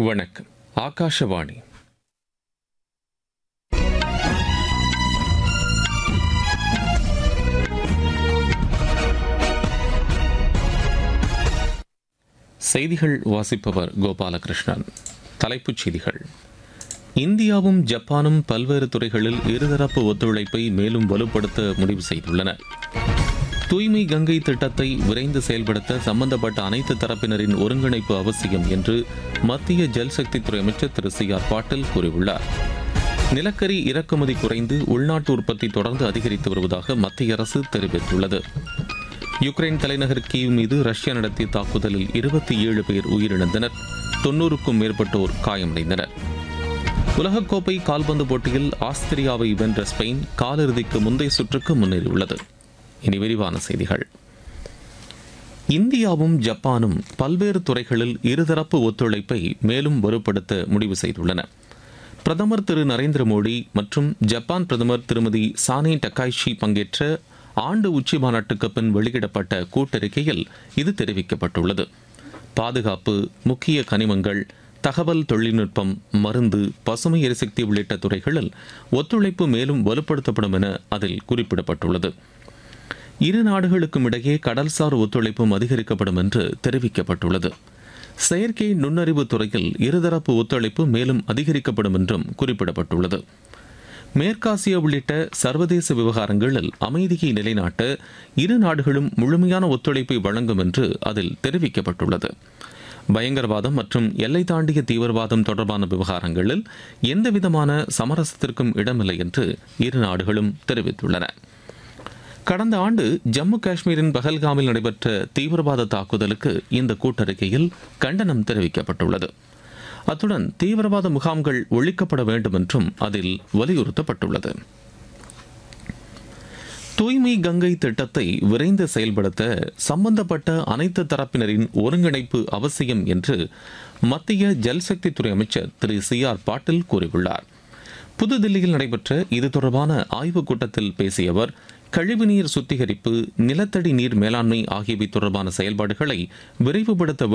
வணக்கம். ஆகாஷவாணி. செய்திகள் வாசிப்பவர் கோபாலகிருஷ்ணன். தலைப்புச் செய்திகள். இந்தியாவும் ஜப்பானும் பல்வேறு துறைகளில் இருதரப்பு ஒத்துழைப்பை மேலும் வலுப்படுத்த முடிவு செய்துள்ளன. தூய்மை கங்கை திட்டத்தை விரைந்து செயல்படுத்த சம்பந்தப்பட்ட அனைத்து தரப்பினரின் ஒருங்கிணைப்பு அவசியம் என்று மத்திய ஜல்சக்தித்துறை அமைச்சர் திரு சி.ஆர். பாட்டீல் கூறியுள்ளார். நிலக்கரி இறக்குமதி குறைந்து உள்நாட்டு உற்பத்தி தொடர்ந்து அதிகரித்து வருவதாக மத்திய அரசு தெரிவித்துள்ளது. யுக்ரைன் தலைநகர் கீவ் மீது ரஷ்யா நடத்திய தாக்குதலில் 27 பேர் உயிரிழந்தனர். 90க்கும் மேற்பட்டோர் காயமடைந்தனர். உலகக்கோப்பை கால்பந்து போட்டியில் ஆஸ்திரியாவை வென்ற ஸ்பெயின் காலிறுதிக்கு முந்தைய சுற்றுக்கு முன்னேறியுள்ளது. இனி விரிவான செய்திகள். இந்தியாவும் ஜப்பானும் பல்வேறு துறைகளில் இருதரப்பு ஒத்துழைப்பை மேலும் வலுப்படுத்த முடிவு செய்துள்ளன. பிரதமர் திரு நரேந்திர மோடி மற்றும் ஜப்பான் பிரதமர் திருமதி சானே டக்காய்ஷி பங்கேற்ற ஆண்டு உச்சி மாநாட்டுக்கு பின் வெளியிடப்பட்ட கூட்டறிக்கையில் இது தெரிவிக்கப்பட்டுள்ளது. பாதுகாப்பு, முக்கிய கனிமங்கள், தகவல் தொழில்நுட்பம், மருந்து, பசுமை எரிசக்தி உள்ளிட்ட துறைகளில் ஒத்துழைப்பு மேலும் வலுப்படுத்தப்படும் என அதில் குறிப்பிடப்பட்டுள்ளது. இரு நாடுகளுக்கும் இடையே கடல்சார் ஒத்துழைப்பும் அதிகரிக்கப்படும் என்று தெரிவிக்கப்பட்டுள்ளது. செயற்கை நுண்ணறிவு துறையில் இருதரப்பு ஒத்துழைப்பு மேலும் அதிகரிக்கப்படும் என்றும் குறிப்பிடப்பட்டுள்ளது. மேற்காசியா உள்ளிட்ட சர்வதேச விவகாரங்களில் அமைதியை நிலைநாட்ட இரு நாடுகளும் முழுமையான ஒத்துழைப்பை வழங்கும் என்று அதில் தெரிவிக்கப்பட்டுள்ளது. பயங்கரவாதம் மற்றும் எல்லை தாண்டிய தீவிரவாதம் தொடர்பான விவகாரங்களில் எந்தவிதமான சமரசத்திற்கும் இடமில்லை என்று இரு நாடுகளும் தெரிவித்துள்ளன. கடந்த ஆண்டு ஜம்மு காஷ்மீரின் பஹல்காமில் நடைபெற்ற தீவிரவாத தாக்குதலுக்கு இந்த கூட்டறிக்கையில் கண்டனம் தெரிவிக்கப்பட்டுள்ளது. அத்துடன் தீவிரவாத முகாம்கள் ஒழிக்கப்பட வேண்டும் என்றும் அதில் வலியுறுத்தப்பட்டுள்ளது. தூய்மை கங்கை திட்டத்தை விரைந்து செயல்படுத்த சம்பந்தப்பட்ட அனைத்து தரப்பினரின் ஒருங்கிணைப்பு அவசியம் என்று மத்திய ஜல்சக்தித்துறை அமைச்சர் திரு சி.ஆர். பாட்டீல் கூறியுள்ளார். புதுதில்லியில் நடைபெற்ற இது தொடர்பான ஆய்வுக் கூட்டத்தில் பேசிய அவர், கழிவுநீர் சுத்திகரிப்பு, நிலத்தடி நீர் மேலாண்மை ஆகியவை தொடர்பான செயல்பாடுகளை விரைவுபடுத்த